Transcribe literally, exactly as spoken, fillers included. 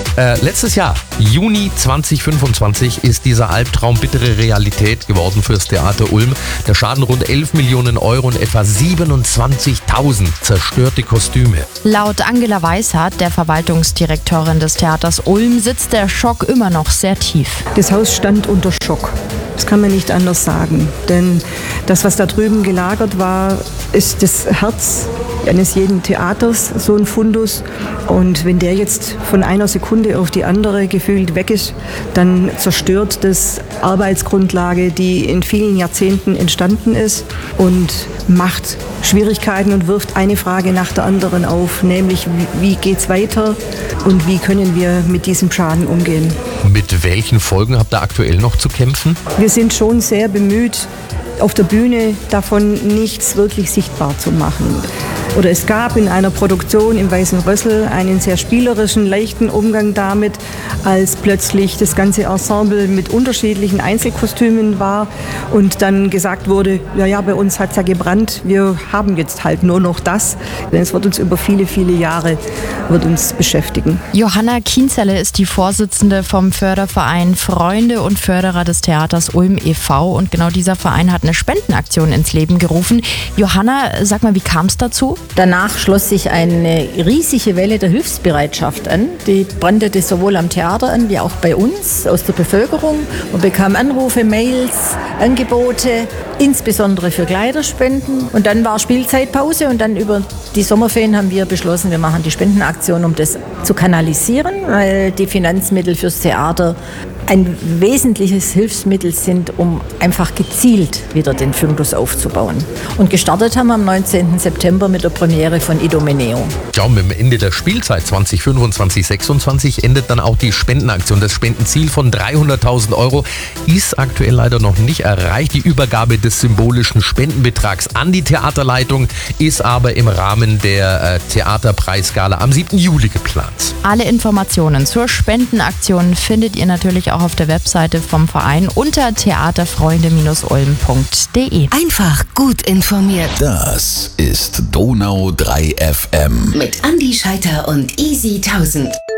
Äh, letztes Jahr, Juni zwanzig fünfundzwanzig, ist dieser Albtraum bittere Realität geworden fürs Theater Ulm. Der Schaden rund elf Millionen Euro und etwa siebenundzwanzigtausend zerstörte Kostüme. Laut Angela Weishardt, der Verwaltungsdirektorin des Theaters Ulm, sitzt der Schock immer noch sehr tief. Das Haus stand unter Schock. Das kann man nicht anders sagen. Denn das, was da drüben gelagert war, ist das Herz eines jeden Theaters, so ein Fundus. Und wenn der jetzt von einer Sekunde auf die andere gefühlt weg ist, dann zerstört das Arbeitsgrundlage, die in vielen Jahrzehnten entstanden ist, und macht Schwierigkeiten und wirft eine Frage nach der anderen auf, nämlich wie geht's weiter und wie können wir mit diesem Schaden umgehen. Mit welchen Folgen habt ihr aktuell noch zu kämpfen? Wir sind schon sehr bemüht, auf der Bühne davon nichts wirklich sichtbar zu machen. Oder es gab in einer Produktion im Weißen Rössel einen sehr spielerischen, leichten Umgang damit, als plötzlich das ganze Ensemble mit unterschiedlichen Einzelkostümen war und dann gesagt wurde, ja, ja, bei uns hat es ja gebrannt, wir haben jetzt halt nur noch das. Denn es wird uns über viele, viele Jahre wird uns beschäftigen. Johanna Kienzelle ist die Vorsitzende vom Förderverein Freunde und Förderer des Theaters Ulm e V und genau dieser Verein hat eine Spendenaktion ins Leben gerufen. Johanna, sag mal, wie kam es dazu? Danach schloss sich eine riesige Welle der Hilfsbereitschaft an. Die brandete sowohl am Theater an wie auch bei uns aus der Bevölkerung und bekam Anrufe, Mails, Angebote, insbesondere für Kleiderspenden. Und dann war Spielzeitpause und dann über die Sommerferien haben wir beschlossen, wir machen die Spendenaktion, um das zu kanalisieren, weil die Finanzmittel fürs Theater ein wesentliches Hilfsmittel sind, um einfach gezielt wieder den Fundus aufzubauen. Und gestartet haben wir am neunzehnten September mit der Premiere von Idomeneo. Ja, mit dem Ende der Spielzeit zwanzig fünfundzwanzig sechsundzwanzig endet dann auch die Spendenaktion. Das Spendenziel von dreihunderttausend Euro ist aktuell leider noch nicht erreicht. Die Übergabe des symbolischen Spendenbetrags an die Theaterleitung ist aber im Rahmen der äh, Theaterpreisgala am siebten Juli geplant. Alle Informationen zur Spendenaktion findet ihr natürlich auch auf der Webseite vom Verein unter theaterfreunde ulm punkt de. Einfach gut informiert. Das ist Donau drei F M. Mit Andi Scheiter und Easy tausend.